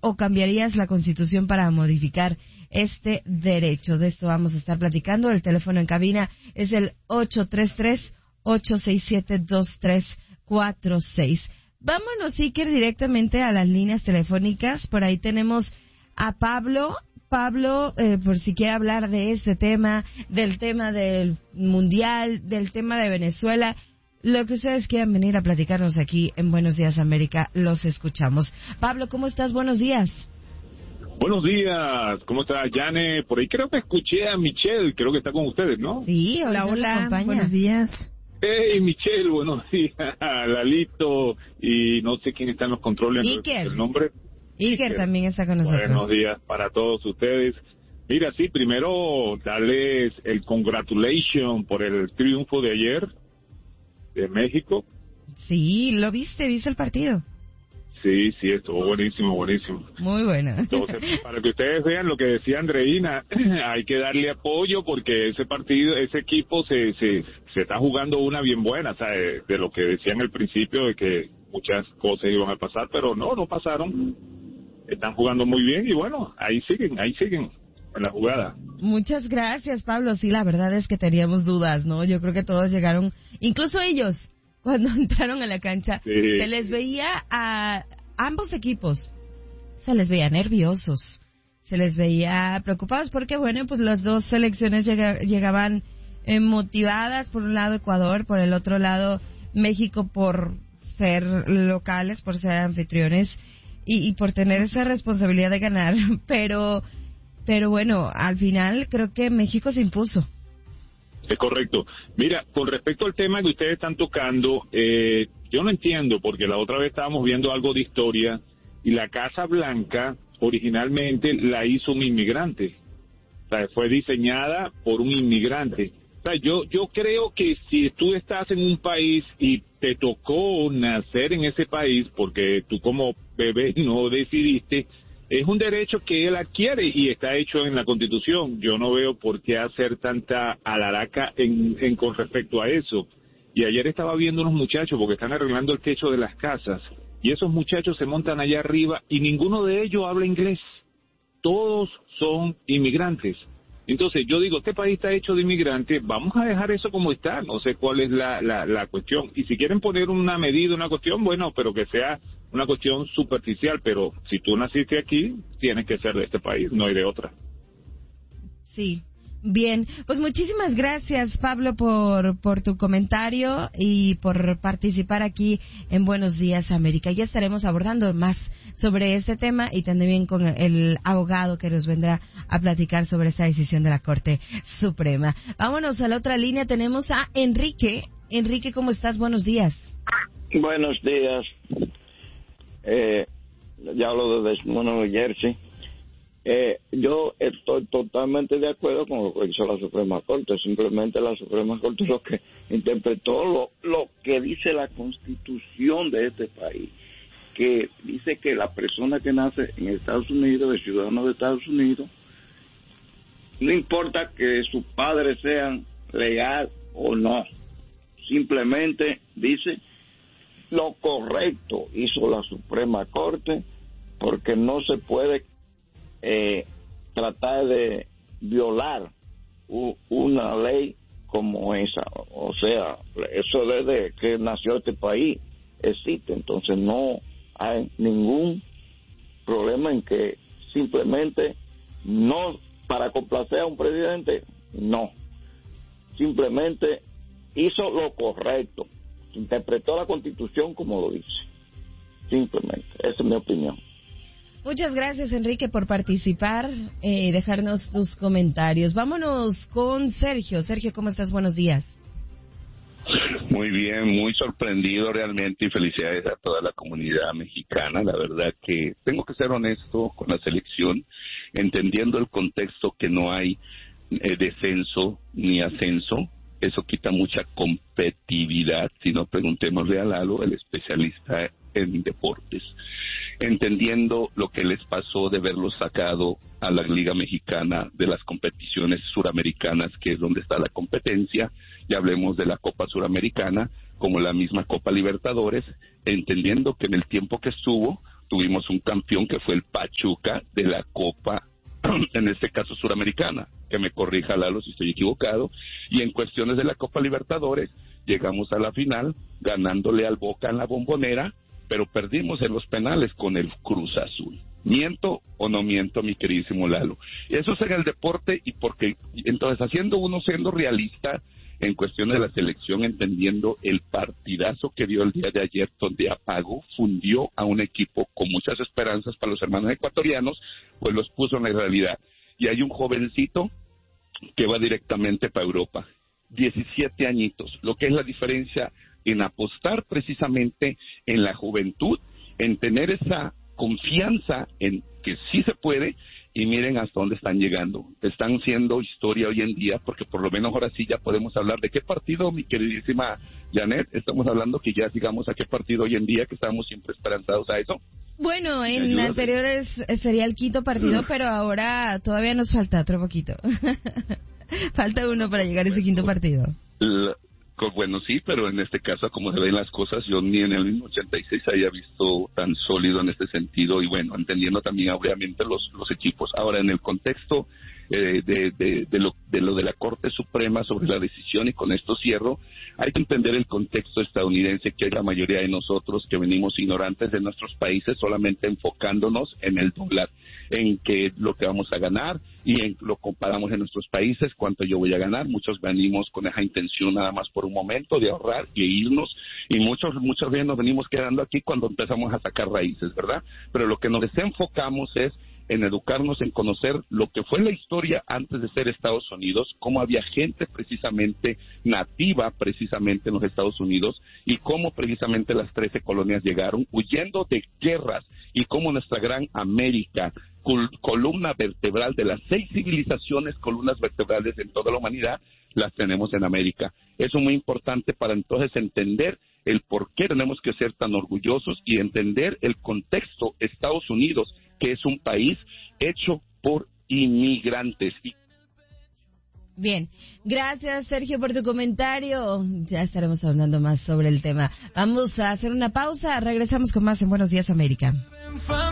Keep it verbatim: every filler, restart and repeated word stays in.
o cambiarías la Constitución para modificar este derecho? De esto vamos a estar platicando. El teléfono en cabina es el ocho tres tres, ocho seis siete, dos tres cuatro seis. Vámonos, Iker, directamente a las líneas telefónicas. Por ahí tenemos a Pablo. Pablo, eh, por si quiere hablar de este tema, del tema del Mundial, del tema de Venezuela, lo que ustedes quieran venir a platicarnos aquí en Buenos Días América, los escuchamos. Pablo, ¿cómo estás? Buenos días. Buenos días, ¿cómo está, Yane? Por ahí creo que escuché a Michelle, creo que está con ustedes, ¿no? Sí, hola, hola, buenos días. Hey, Michelle, buenos días, Lalito, y no sé quién está en los controles. Iker. El nombre. Iker, Iker también está con nosotros. Buenos días para todos ustedes. Mira, sí, primero darles el congratulations por el triunfo de ayer de México. Sí, ¿lo viste? ¿Viste el partido? Sí, sí, estuvo buenísimo, buenísimo. Muy bueno. Entonces, para que ustedes vean lo que decía Andreina, hay que darle apoyo porque ese partido, ese equipo se se, se está jugando una bien buena, ¿sabes? De lo que decían al principio de que muchas cosas iban a pasar, pero no, no pasaron. Están jugando muy bien y bueno, ahí siguen, ahí siguen en la jugada. Muchas gracias, Pablo. Sí, la verdad es que teníamos dudas, ¿no? Yo creo que todos llegaron, incluso ellos, cuando entraron a la cancha, sí. Se les veía a ambos equipos, se les veía nerviosos, se les veía preocupados porque, bueno, pues las dos selecciones llega, llegaban eh, motivadas, por un lado Ecuador, por el otro lado México por ser locales, por ser anfitriones y, y por tener esa responsabilidad de ganar, pero, pero bueno, al final creo que México se impuso. Es correcto. Mira, con respecto al tema que ustedes están tocando, eh, yo no entiendo, porque la otra vez estábamos viendo algo de historia, y la Casa Blanca originalmente la hizo un inmigrante. O sea, fue diseñada por un inmigrante. O sea, yo, yo creo que si tú estás en un país y te tocó nacer en ese país, porque tú como bebé no decidiste, es un derecho que él adquiere y está hecho en la Constitución. Yo no veo por qué hacer tanta alaraca en, en con respecto a eso. Y ayer estaba viendo unos muchachos porque están arreglando el techo de las casas y esos muchachos se montan allá arriba y ninguno de ellos habla inglés. Todos son inmigrantes. Entonces yo digo, este país está hecho de inmigrantes, vamos a dejar eso como está. No sé cuál es la, la, la cuestión. Y si quieren poner una medida, una cuestión, bueno, pero que sea una cuestión superficial, pero si tú naciste aquí, tienes que ser de este país, no hay de otra. Sí, bien. Pues muchísimas gracias, Pablo, por, por tu comentario y por participar aquí en Buenos Días América. Ya estaremos abordando más sobre este tema y también con el abogado que nos vendrá a platicar sobre esta decisión de la Corte Suprema. Vámonos a la otra línea, tenemos a Enrique. Enrique, ¿cómo estás? Buenos días. Buenos días. Eh, ya hablo desde Nueva Jersey. Eh, yo estoy totalmente de acuerdo con lo que hizo la Suprema Corte. Simplemente la Suprema Corte lo que interpretó lo, lo que dice la Constitución de este país, que dice que la persona que nace en Estados Unidos, es ciudadano de Estados Unidos, no importa que sus padres sean legal o no, simplemente dice lo correcto hizo la Suprema Corte, porque no se puede eh, tratar de violar u, una ley como esa. O sea, eso desde que nació este país existe, entonces no hay ningún problema en que simplemente no, para complacer a un presidente, no, simplemente hizo lo correcto, interpretó la Constitución como lo dice, simplemente, esa es mi opinión. Muchas gracias, Enrique, por participar y eh, dejarnos tus comentarios. Vámonos con Sergio. Sergio, ¿cómo estás? Buenos días. Muy bien, muy sorprendido realmente y felicidades a toda la comunidad mexicana. La verdad que tengo que ser honesto con la selección, entendiendo el contexto que no hay eh, descenso ni ascenso. Eso quita mucha competitividad, si no preguntémosle a Lalo, el especialista en deportes. Entendiendo lo que les pasó de verlo sacado a la Liga Mexicana de las competiciones suramericanas, que es donde está la competencia, ya hablemos de la Copa Suramericana, como la misma Copa Libertadores, entendiendo que en el tiempo que estuvo, tuvimos un campeón que fue el Pachuca de la Copa, en este caso suramericana, que me corrija Lalo si estoy equivocado, y en cuestiones de la Copa Libertadores llegamos a la final ganándole al Boca en la Bombonera, pero perdimos en los penales con el Cruz Azul. ¿Miento o no miento, mi queridísimo Lalo? Eso es en el deporte, y porque entonces haciendo uno siendo realista en cuestión de la selección, entendiendo el partidazo que dio el día de ayer, donde apagó, fundió a un equipo con muchas esperanzas para los hermanos ecuatorianos, pues los puso en la realidad. Y hay un jovencito que va directamente para Europa, diecisiete añitos, lo que es la diferencia en apostar precisamente en la juventud, en tener esa confianza en que sí se puede, y miren hasta dónde están llegando. Están siendo historia hoy en día, porque por lo menos ahora sí ya podemos hablar de qué partido, mi queridísima Janet, estamos hablando que ya sigamos a qué partido hoy en día, que estábamos siempre esperanzados a eso. Bueno, en anteriores sería el quinto partido, pero ahora todavía nos falta otro poquito. Falta uno para llegar a ese quinto partido. La, Bueno, sí, pero en este caso, como se ven las cosas, yo ni en el mismo ochenta y seis había visto tan sólido en este sentido, y bueno, entendiendo también obviamente los los equipos. Ahora, en el contexto eh, de, de, de, lo, de lo de la Corte Suprema sobre la decisión, y con esto cierro, hay que entender el contexto estadounidense, que es la mayoría de nosotros que venimos ignorantes de nuestros países, solamente enfocándonos en el dólar, en que lo que vamos a ganar, y en, lo comparamos en nuestros países, cuánto yo voy a ganar. Muchos venimos con esa intención nada más por un momento de ahorrar y irnos, y muchos muchas veces nos venimos quedando aquí cuando empezamos a sacar raíces, ¿verdad? Pero lo que nos desenfocamos es en educarnos, en conocer lo que fue la historia antes de ser Estados Unidos, cómo había gente precisamente nativa precisamente en los Estados Unidos, y cómo precisamente las trece colonias llegaron huyendo de guerras, y cómo nuestra gran América, col- columna vertebral de las seis civilizaciones, columnas vertebrales en toda la humanidad, las tenemos en América. Eso es muy importante para entonces entender el por qué tenemos que ser tan orgullosos, y entender el contexto Estados Unidos, que es un país hecho por inmigrantes. Bien, gracias Sergio por tu comentario. Ya estaremos hablando más sobre el tema. Vamos a hacer una pausa, regresamos con más en Buenos Días América.